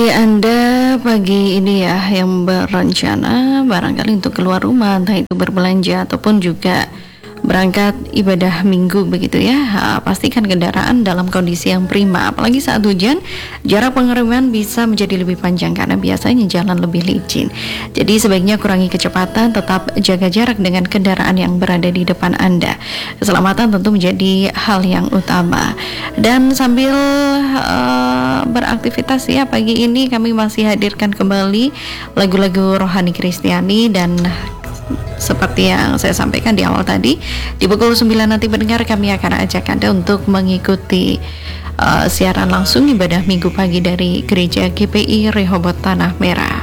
Anda pagi ini ya yang berencana barangkali untuk keluar rumah, entah itu berbelanja ataupun juga berangkat ibadah minggu begitu ya, pastikan kendaraan dalam kondisi yang prima. Apalagi saat hujan, jarak pengereman bisa menjadi lebih panjang karena biasanya jalan lebih licin. Jadi sebaiknya kurangi kecepatan, tetap jaga jarak dengan kendaraan yang berada di depan Anda. Keselamatan tentu menjadi hal yang utama. Dan sambil beraktivitas ya, pagi ini kami masih hadirkan kembali lagu-lagu rohani Kristiani. Dan seperti yang saya sampaikan di awal tadi, di pukul 9 nanti pendengar kami akan ajak Anda untuk mengikuti siaran langsung ibadah minggu pagi dari Gereja GPI Rehoboth Tanah Merah.